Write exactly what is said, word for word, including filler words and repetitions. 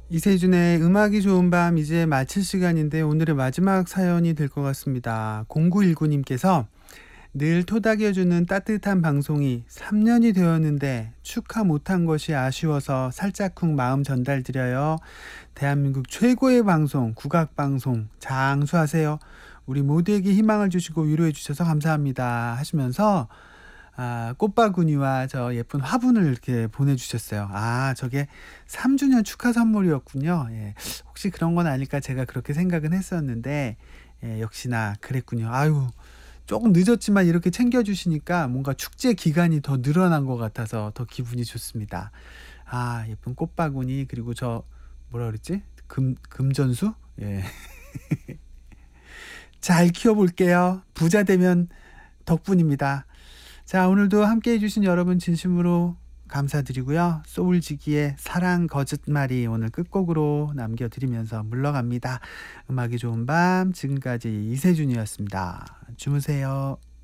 이세준의 음악이 좋은 밤 이제 마칠 시간인데 오늘의 마지막 사연이 될 것 같습니다. 공구일구 님께서 늘 토닥여주는 따뜻한 방송이 삼 년이 되었는데 축하 못한 것이 아쉬워서 살짝쿵 마음 전달드려요. 대한민국 최고의 방송, 국악방송 장수하세요. 우리 모두에게 희망을 주시고 위로해 주셔서 감사합니다 하시면서 아, 꽃바구니와 저 예쁜 화분을 이렇게 보내주셨어요. 아, 저게 삼 주년 축하 선물이었군요. 예, 혹시 그런 건 아닐까 제가 그렇게 생각은 했었는데, 예, 역시나 그랬군요. 아유, 조금 늦었지만 이렇게 챙겨주시니까 뭔가 축제 기간이 더 늘어난 것 같아서 더 기분이 좋습니다. 아, 예쁜 꽃바구니, 그리고 저, 뭐라 그랬지? 금, 금전수? 예. 잘 키워볼게요. 부자 되면 덕분입니다. 자, 오늘도 함께 해주신 여러분 진심으로 감사드리고요. 소울지기의 사랑 거짓말이 오늘 끝곡으로 남겨드리면서 물러갑니다. 음악이 좋은 밤, 지금까지 이세준이었습니다. 주무세요.